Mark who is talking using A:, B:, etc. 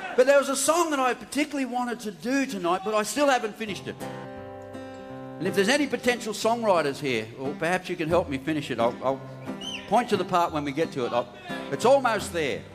A: But there was a song that I particularly wanted to do tonight, but I still haven't finished it. And if there's any potential songwriters here, or perhaps you can help me finish it, I'll point to the part when we get to it. It's almost there.